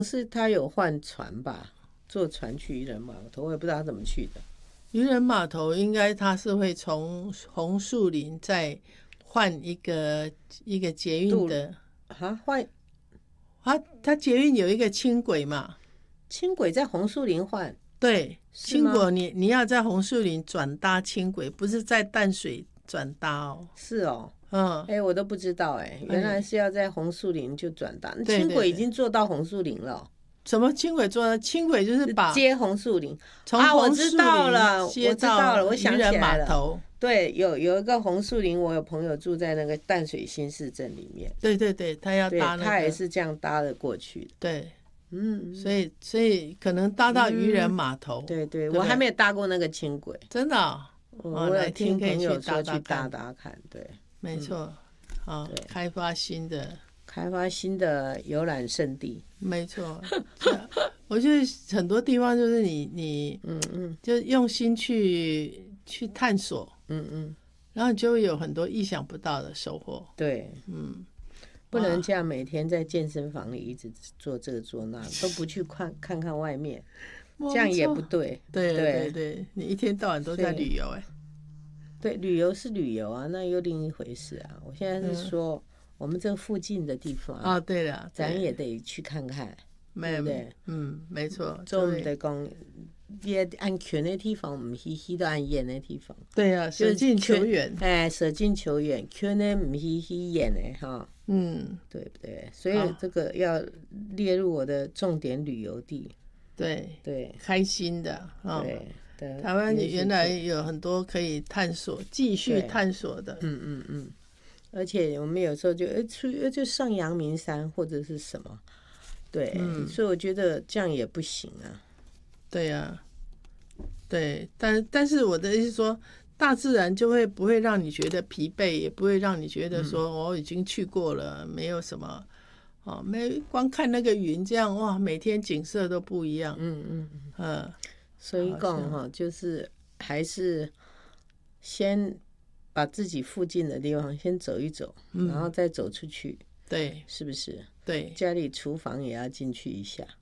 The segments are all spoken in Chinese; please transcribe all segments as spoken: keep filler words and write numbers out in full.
是他有换船吧，坐船去渔人码头，我也不知道他怎么去的。 渔人码头应该他是会从红树林再换一个一个捷运的啊，换啊，他捷运有一个轻轨嘛， 轻轨在红树林换， 对， 是吗轻轨你你要在红树林转搭轻轨，不是在淡水转搭哦。 是哦， 嗯， 哎，我都不知道哎，原来是要在红树林就转达， 对轻轨已对经坐到红树林了哦。 什么轻轨做的？轻轨就是把接红树林从啊，我红树知道了， 林我知接到道了，我想起渔人码来了。 头。 对，有有一个红树林，我有朋友住在那个淡水新市镇里面， 对对对，他要对， 搭那个， 他也是这样搭的过去的。 对， 嗯， 所以所以可能搭到渔人码头。 对对， 不我还没有搭过那个轻轨， 真的哦、 我哦哪我有听天可以去朋友说搭搭去搭看搭看，对， 没错，啊、 对开发新的， 开发新的游览胜地。 没错。是啊我觉得很多地方就是你你嗯嗯就用心去去探索， 嗯嗯， 然后你就会有很多意想不到的收获。 对， 嗯， 不能这样每天在健身房里一直做这个做那，都不去看看看外面，这样也不对。 对对对对，你一天到晚都在旅游哎。 对，旅游是旅游啊，那又另一回事啊。我现在是说，我们这附近的地方啊，对了， 咱也得去看看，对不对？ 嗯，没错。 所以我们得讲，也按圈的地方，我们去去到按演的地方。 对啊，舍近求远。 哎，舍近求远，圈呢不是去演的哈。 嗯， 对不对？所以这个要列入我的重点旅游地。 对对， 开心的啊。 对。 台湾原来有很多可以探索、继续探索的， 嗯嗯嗯，而且我们有时候就出就上阳明山或者是什么，对，嗯、所以我觉得这样也不行啊。 对呀、啊，对，但但是我的意思是说，大自然就会不会让你觉得疲惫，也不会让你觉得说、嗯、我已经去过了，没有什么。哦，没光看那个云，这样哇，每天景色都不一样。 嗯嗯嗯。 所以讲哈，就是还是先把自己附近的地方先走一走，嗯、然后再走出去， 对， 是不是？ 对， 家里厨房也要进去一下。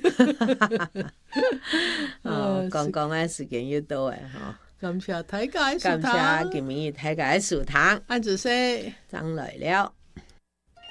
哦，刚刚的时间又到哎哈， 感謝大家的收聽， 感謝今日大家的收聽， 安子生， 張來了。